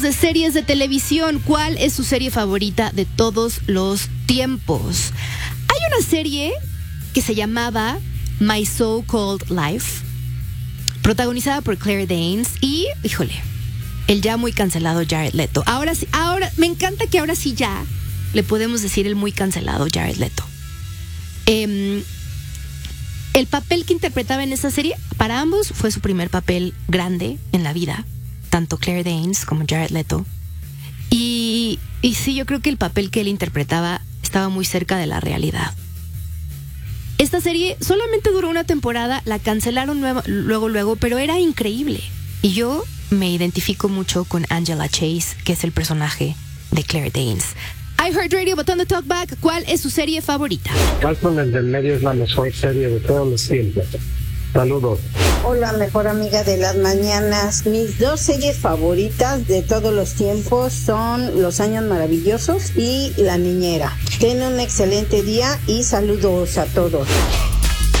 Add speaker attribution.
Speaker 1: De series de televisión, ¿cuál es su serie favorita de todos los tiempos? Hay una serie que se llamaba My So-Called Life, protagonizada por Claire Danes y, híjole, el ya muy cancelado Jared Leto. Ahora me encanta que ahora sí ya le podemos decir el muy cancelado Jared Leto. El papel que interpretaba en esa serie, para ambos, fue su primer papel grande en la vida, tanto Claire Danes como Jared Leto. Y sí, yo creo que el papel que él interpretaba estaba muy cerca de la realidad. Esta serie solamente duró una temporada, la cancelaron luego, pero era increíble. Y yo me identifico mucho con Angela Chase, que es el personaje de Claire Danes. iHeartRadio, votando Talkback, ¿cuál es su serie favorita?
Speaker 2: Malcolm el del medio es la mejor serie de todos los tiempos. Saludos.
Speaker 3: Hola, mejor amiga de las mañanas. Mis dos series favoritas de todos los tiempos son Los Años Maravillosos y La Niñera. Ten un excelente día y saludos a todos.